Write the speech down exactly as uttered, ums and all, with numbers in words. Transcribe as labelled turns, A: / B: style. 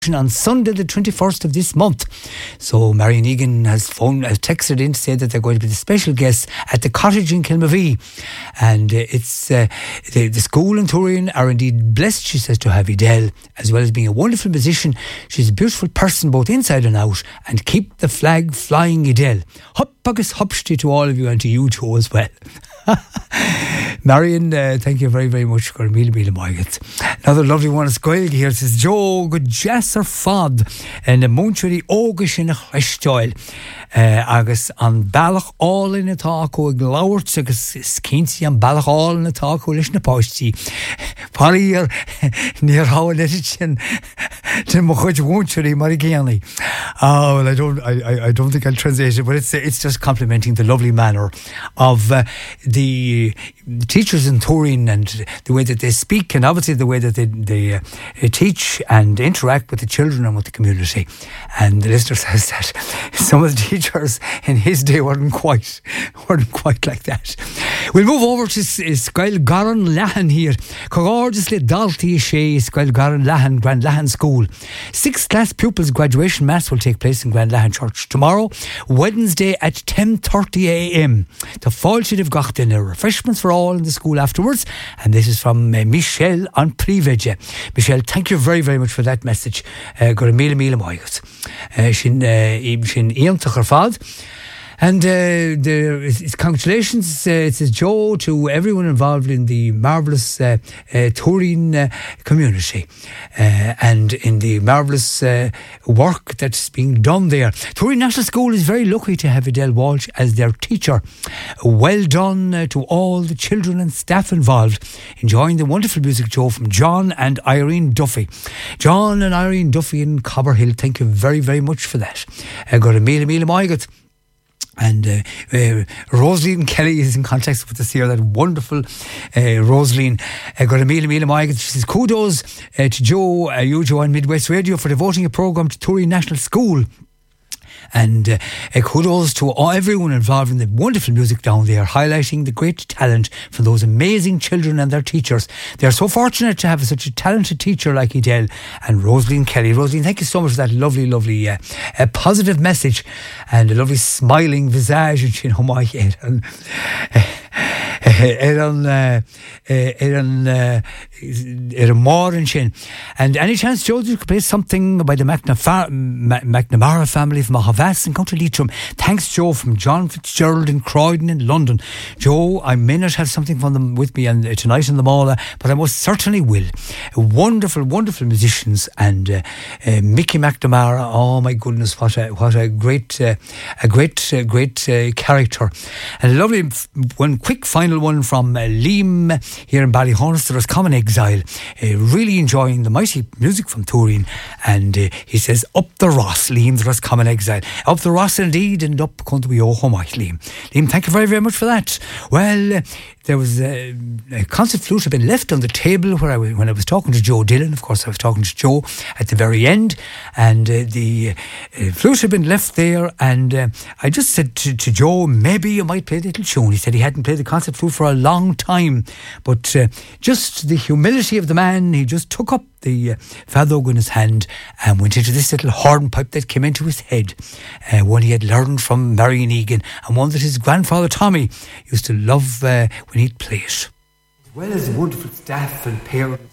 A: on Sunday the twenty-first of this month. So Marion Egan has phoned, has texted in to say that they're going to be the special guests at the cottage in Kilmavee, and uh, it's uh, the, the school in Turin are indeed blessed, she says, to have Edel, as well as being a wonderful musician. She's a beautiful person both inside and out, and keep the flag flying, Edel. Hop bugus hopsti to all of you, and to you too as well. Marion, uh, thank you very, very much for Mila Mila Moiget. Another lovely one is Gail here. It says, Joe, good jasser fad, and the muncheri ogish in a chrestoil. Agus an ballach all in a taco, glowert, agus skinty and ballach all in a taco, lish na posti. Parier, near how a little to Mochoj muncheri Marigiani. Oh, well, I don't, I, I don't think I'll translate it, but it's, it's just complimenting the lovely manner of uh, the teachers in Turin and the way that they speak, and obviously the way that they, they uh, teach and interact with the children and with the community. And the listener says that some of the teachers in his day weren't quite weren't quite like that. We'll move over to Scoil Garan Lahan here. Gorgeously Dalty Shea, Scoil Garan Lahan, Grand Lahan School. Sixth class pupils' graduation mass will take place in Grand Lahan Church tomorrow, Wednesday at ten thirty a m. The fall should have got dinner, refreshments for all in the school afterwards. And this is from uh, Michelle on Priveje. Michelle, thank you very, very much for that message. Got a mille mille moiget. Shin shin iam tachar And uh, the, it's congratulations, uh, it says Joe, to everyone involved in the marvellous uh, uh, Turin uh, community uh, and in the marvellous uh, work that's being done there. Turin National School is very lucky to have Edel Walsh as their teacher. Well done uh, to all the children and staff involved, enjoying the wonderful music, Joe, from John and Irene Duffy. John and Irene Duffy in Cobberhill, thank you very, very much for that. I got a mille mille moiget. And uh, uh, Rosaline Kelly is in contact with us here, that wonderful uh, Rosaline. Uh, got a mille mille moiget. She says, kudos uh, to Joe, uh, you Joe on Midwest Radio for devoting a programme to Turin National School. And uh, uh, kudos to all, everyone involved in the wonderful music down there, highlighting the great talent from those amazing children and their teachers. They are so fortunate to have such a talented teacher like Edel and Rosaline Kelly. Rosaline, thank you so much for that lovely, lovely uh, uh, positive message and a lovely smiling visage. And oh my God. And, uh, Eran Eran Eran more and Shin. And any chance, Joe, you could play something by the McNamara, McNamara family from Havas and County Leitrim. Thanks, Joe, from John Fitzgerald in Croydon in London. Joe, I may not have something from them with me and, uh, tonight in the Mala, but I most certainly will. Wonderful, wonderful musicians, and uh, uh, Mickey McNamara. Oh my goodness, what a what a great, uh, a great, uh, great uh, character, and a lovely one. Quick final one from uh, Liam here in Ballyhonus. There was Common Exile, uh, really enjoying the mighty music from Turin, and uh, he says, up the Ross, Liam, there was Common Exile. Up the Ross indeed, and up couldn't we oh my Liam. Liam, thank you very, very much for that. Well, uh, there was a, a concert flute had been left on the table where I was, when I was talking to Joe Dillon. Of course, I was talking to Joe at the very end, and uh, the uh, flute had been left there, and uh, I just said to, to Joe, maybe you might play a little tune. He said he hadn't played the concert flute for a long time, but uh, just the humility of the man, he just took up the uh, fadog in his hand and went into this little hornpipe that came into his head, uh, one he had learned from Marion Egan, and one that his grandfather Tommy used to love uh, when he'd play it. As well as wonderful staff and parents